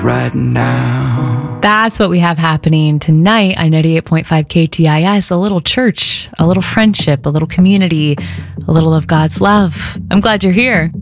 right now. That's what we have happening tonight on 98.5 KTIS, a little church, a little friendship, a little community, a little of God's love. I'm glad you're here.